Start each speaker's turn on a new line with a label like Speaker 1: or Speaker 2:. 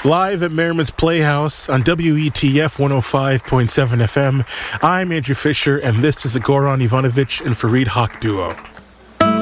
Speaker 1: Live at Merriman's Playhouse on WETF 105.7 FM, I'm Andrew Fisher, and this is the Goran Ivanovic and Fareed Haq duo.